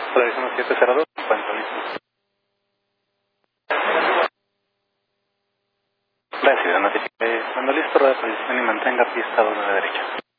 Polaris 1702, cuando listo. Recibe, notifique. Cuando listo, rueda de posición y mantenga pista 2 a la derecha.